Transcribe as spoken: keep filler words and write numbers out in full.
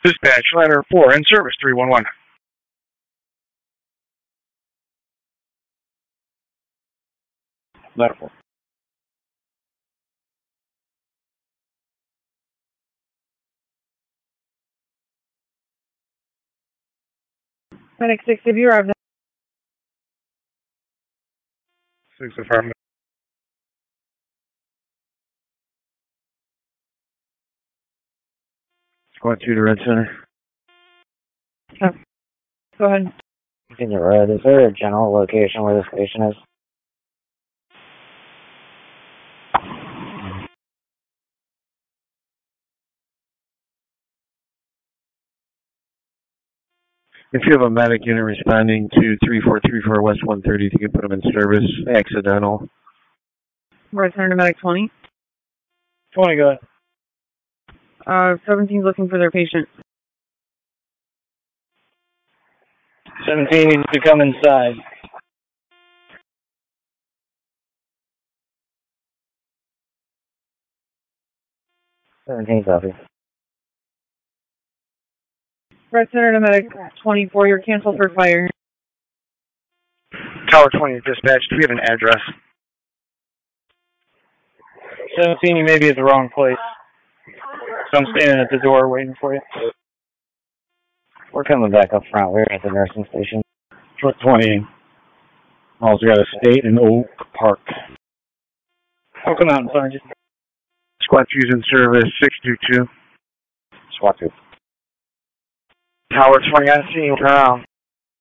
Dispatch, ladder four, in service, three one one. Ladder four. Medic six, have you arrived? Six affirmative. Squad two to Red Center. Oh. Go ahead. Continue Red. Is there a general location where this station is? If you have a medic unit responding to three four three four West one thirty, you can put them in service. Accidental. Red Center to Medic twenty. twenty, go ahead. Uh, seventeen's looking for their patient. seventeen needs to come inside. seventeen copy. Red Center to Medic twenty-four, you're canceled for fire. Tower twenty, dispatch. Do we have an address? seventeen, you may be at the wrong place. So I'm standing at the door waiting for you. We're coming back up front. We're at the nursing station. Truck twenty. Also got a state in Oak Park. I'll come out and find you. Squad two's in service, six two two. SWAT two. Tower twenty on scene, turn around.